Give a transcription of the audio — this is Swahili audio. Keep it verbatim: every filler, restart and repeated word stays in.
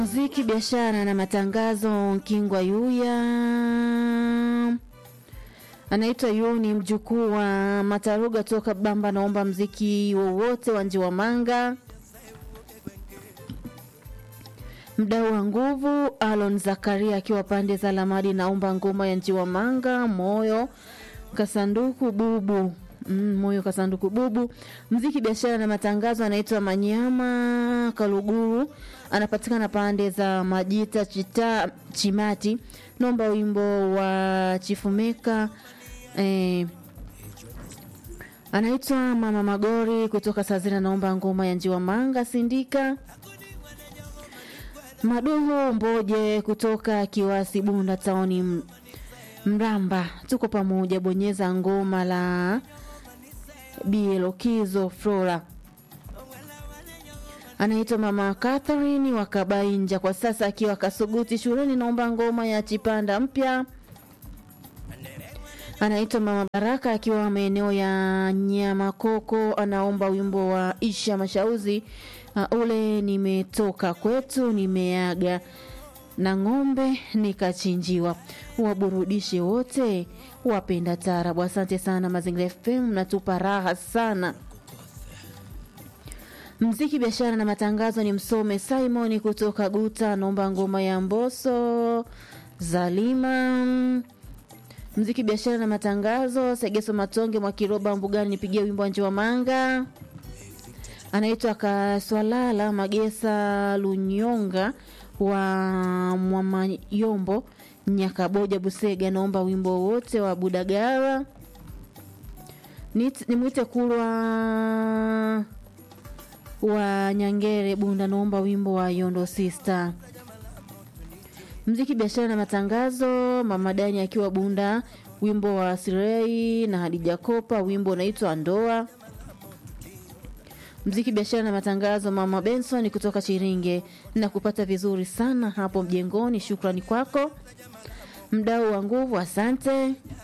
Muziki, biashara na matangazo. Kingwa Yuya anaitwa Yuni, mjukuu wa Mataruga toka Bamba, naomba mziki wowote wa Njiwa Manga. Mdau wa nguvu Alon Zakaria akiwa pande za Lamadi, naomba ngoma ya Njiwa Manga, moyo kasanduku bubu. Mm, moyo kasanduku bubu. Mziki, biashara na matangazo anaitwa Manyama Kaluguru, anapatikana pande za Majita Chita Chimati, naomba wimbo wa Chifumeka. eh, anaitwa Mama Magori kutoka Sazina, naomba ngoma ya Njiwa Manga Sindika. Maduhu Mboje kutoka Kiwasi Bunda Taoni Mramba, tuko pamoja, bonyeza ngoma la Bielokizo Flora. Anaitwa Mama Catherine wa Kabainja, kwa sasa akiwa Kasuguti shuleni, naomba ngoma ya Chipanda mpya. Anaitwa Mama Baraka akiwa maeneo ya Nyamakoko, anaomba wimbo wa Isha Mashauzi, uh, ule nimetoka kwetu nimeaga na ng'ombe nikachinjiwa. Waburudishe wote wapenda tarabu. Asante sana Mazingira F M, mnatupa raha sana. Mziki, biashara na matangazo ni Msome Simon kutoka Guta, naomba ngoma ya Mboso Zalima. Mziki, biashara na matangazo Segeso Matonge mwa Kiroba Mbugani, nipigie wimbo wa Njiwa Manga. Anaitwa Kaswalala Magesa Lunyonga wa Mwamayombo Nyakaboja Busega, naomba wimbo wote wa Budagara. Nimwite Kulwa wa Nyangere Bunda, naomba wimbo wa Yondo Sister. Mziki, biashara na matangazo Mama Dani akiwa Bunda, wimbo wa Sirei na Hadija Kopa, wimbo unaitwa Ndoa. Mziki, biashara na matangazo Mama Benson kutoka Chiringe, na kupata vizuri sana hapo mjengoni, shukrani kwako. Mdau wa nguvu, asante.